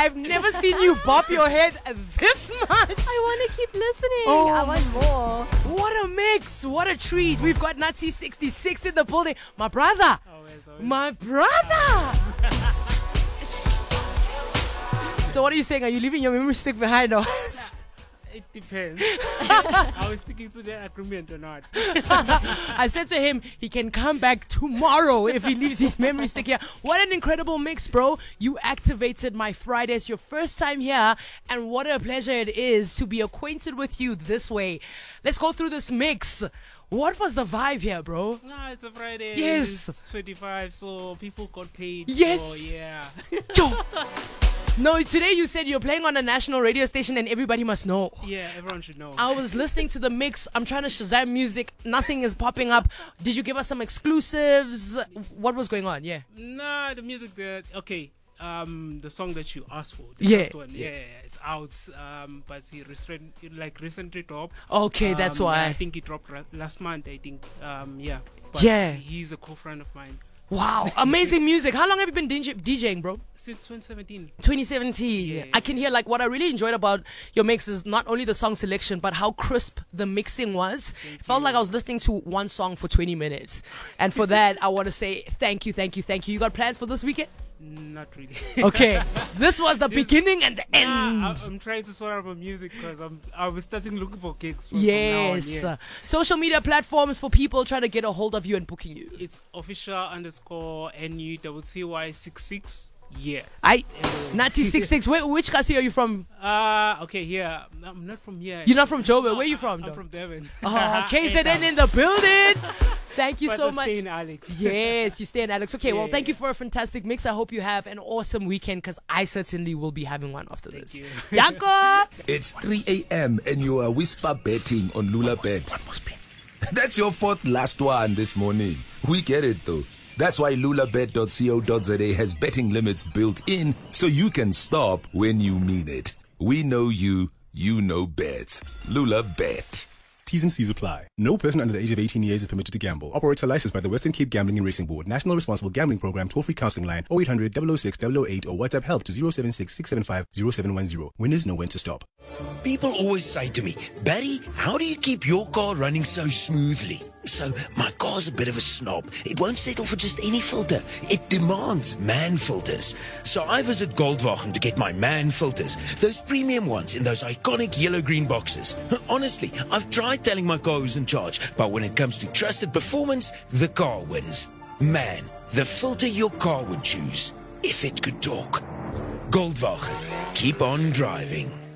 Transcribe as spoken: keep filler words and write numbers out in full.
I've never seen you bop your head this much. I want to keep listening. Oh. I want more. What a mix. What a treat. We've got Nazi sixty-six in the building. My brother. Always, always. My brother. So what are you saying? Are you leaving your memory stick behind us? It depends. I was sticking to the agreement or not. I said to him, he can come back tomorrow if he leaves his memory stick here. What an incredible mix, bro. You activated my Friday. It's your first time here, and what a pleasure it is to be acquainted with you this way. Let's go through this mix. What was the vibe here, bro? No, it's a Friday. Yes. It's twenty-five, so people got paid. Yes. So, yeah. Yo. No, today you said you're playing on a national radio station and everybody must know. Yeah, everyone should know. I was listening to the mix. I'm trying to Shazam music. Nothing is popping up. Did you give us some exclusives? What was going on? Yeah. Nah, the music that okay. Um, the song that you asked for, the Yeah. first one, yeah, it's out. Um, but he recent, like recently dropped. Okay, that's Um, why. I think it dropped ra- last month. I think. Um, yeah. But Yeah. He's a co-friend of mine Wow, amazing music. How long have you been D J- DJing, bro? since twenty seventeen. twenty seventeen. Yeah. I can hear, like, what I really enjoyed about your mix is not only the song selection, but how crisp the mixing was. It felt like I was listening to one song for twenty minutes. And for that, I want to say thank you, thank you, thank you. You got plans for this weekend? Not really. Okay. This was the beginning and the end. Nah, I, I'm trying to sort out my music because I'm I was starting looking for gigs. From, Yes. From now on, yeah. Social media platforms for people trying to get a hold of you and booking you. It's official underscore N U W C Y six six. Yeah. I Nazi sixty-six. Where, which country are you from? Uh okay. Yeah. I'm not from here. You're not from Joburg. Where are you from? I'm though? from Devon. Oh, K Z N in the building. Thank you But so I much. stay in Alex. Yes, you stay in Alex. Okay, Yeah, well, thank yeah. you for a fantastic mix. I hope you have an awesome weekend because I certainly will be having one after Thank this. you. Danko! It's three a.m. and you are whisper betting on Lula Bet. That's your fourth last one this morning. We get it though. That's why lula bet dot co dot za has betting limits built in so you can stop when you mean it. We know you, you know bets. Lula Bet. T's and C's apply. No person under the age of eighteen years is permitted to gamble. Operator licensed by the Western Cape Gambling and Racing Board. National Responsible Gambling Program. Toll-free counseling line oh eight hundred, double oh six, double oh eight or WhatsApp help to zero seven six, six seven five, zero seven one zero. Winners know when to stop. People always say to me, Barry, how do you keep your car running so smoothly? So my car's a bit of a snob. It won't settle for just any filter. It demands man filters. So I visit Goldwagen to get my man filters. Those premium ones in those iconic yellow-green boxes. Honestly, I've tried telling my car who's in charge, but when it comes to trusted performance, the car wins. Man, the filter your car would choose, if it could talk. Goldwagen. Keep on driving.